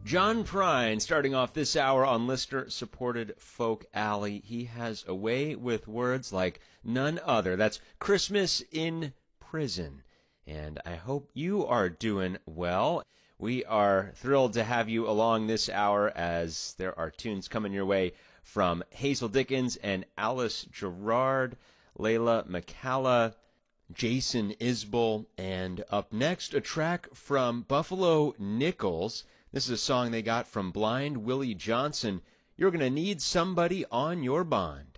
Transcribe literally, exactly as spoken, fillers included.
John Prine starting off this hour on listener-supported Folk Alley. He has a way with words like none other. That's Christmas in Prison. And I hope you are doing well. We are thrilled to have you along this hour as there are tunes coming your way from Hazel Dickens and Alice Gerrard, Layla McCalla, Jason Isbell, and up next, a track from Buffalo Nichols. This is a song they got from Blind Willie Johnson. You're going to need somebody on your bond.